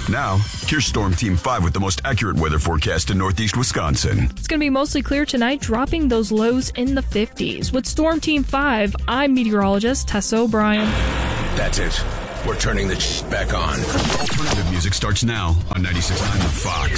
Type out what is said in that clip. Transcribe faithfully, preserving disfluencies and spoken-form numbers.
Now, here's Storm Team five with the most accurate weather forecast in northeast Wisconsin. It's going to be mostly clear tonight, dropping those lows in the fifties. With Storm Team five, I'm meteorologist Tessa O'Brien. That's it. We're turning the sh- back on. Alternative music starts now on ninety-six point nine The Fox.